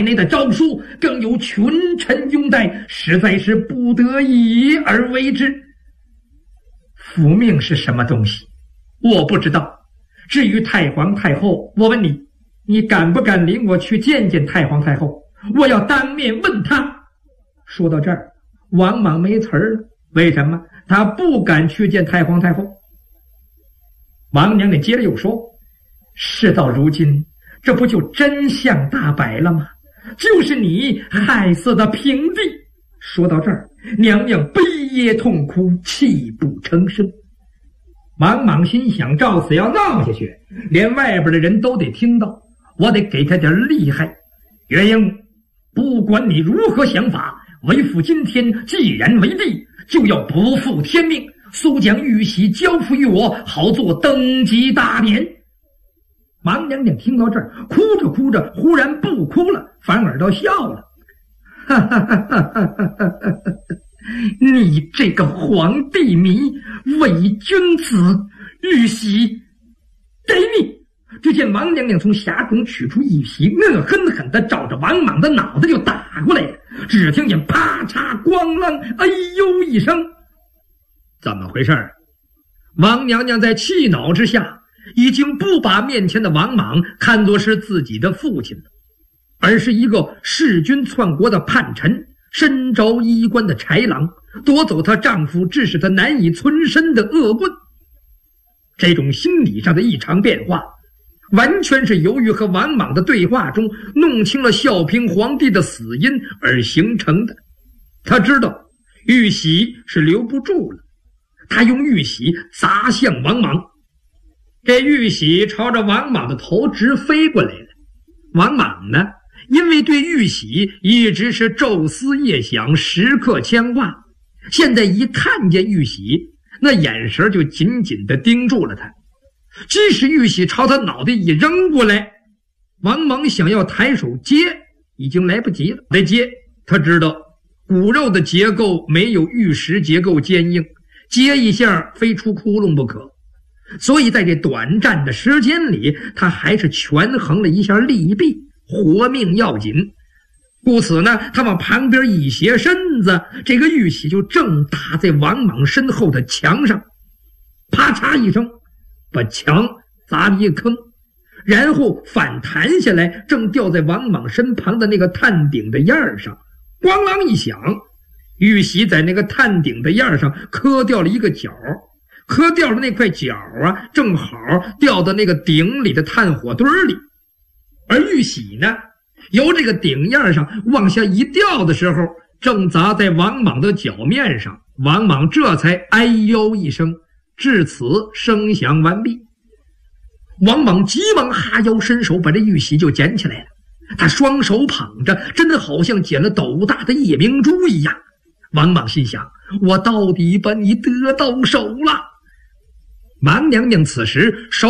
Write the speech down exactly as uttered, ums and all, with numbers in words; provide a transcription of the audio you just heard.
内的诏书，更有群臣拥戴，实在是不得已而为之。复命是什么东西？我不知道。至于太皇太后，我问你，你敢不敢领我去见见太皇太后？我要当面问他。说到这儿，王莽没词儿了。为什么？他不敢去见太皇太后。王娘娘接着又说，事到如今，这不就真相大白了吗？就是你害死的平帝。说到这儿，娘娘悲咽痛哭，泣不成声。王莽心想，照此要闹下去，连外边的人都得听到，我得给他点厉害。月英，不管你如何想法，为父今天既然为帝，就要不负天命，速将玉玺交付于我，好做登基大典。王娘娘听到这儿，哭着哭着，忽然不哭了，反而倒笑了。哈哈哈哈哈哈！你这个皇帝迷，伪君子，玉玺给你！只见王娘娘从匣中取出玉玺，恶狠狠地照着王莽的脑袋就打过来了。只听见啪嚓咣啷，哎呦一声。怎么回事？王娘娘在气恼之下，已经不把面前的王莽看作是自己的父亲了，而是一个弑君篡国的叛臣，身着衣冠的豺狼，夺走她丈夫致使她难以存身的恶棍。这种心理上的异常变化，完全是由于和王莽的对话中弄清了孝平皇帝的死因而形成的。他知道玉玺是留不住了，他用玉玺砸向王莽。这玉玺朝着王莽的头直飞过来了。王莽呢，因为对玉玺一直是昼思夜想，时刻牵挂，现在一看见玉玺，那眼神就紧紧地盯住了他。即使玉玺朝他脑袋一扔过来，王莽想要抬手接已经来不及了。得接，他知道骨肉的结构没有玉石结构坚硬，接一下非出窟窿不可。所以在这短暂的时间里，他还是权衡了一下利弊，活命要紧。故此呢，他往旁边一斜身子，这个玉玺就正打在王莽身后的墙上，啪嚓一声把墙砸了一坑，然后反弹下来，正掉在王莽身旁的那个探顶的沿上，咣啷一响，玉玺在那个探顶的沿上磕掉了一个角，磕掉的那块角啊，正好掉到那个顶里的炭火堆里。而玉玺呢，由这个顶沿上往下一掉的时候，正砸在王莽的脚面上，王莽这才哎呦一声。至此声响完毕。王莽急忙哈腰伸手把这玉玺就捡起来了，他双手捧着，真的好像捡了斗大的夜明珠一样。王莽心想，我到底把你得到手了。王娘娘此时手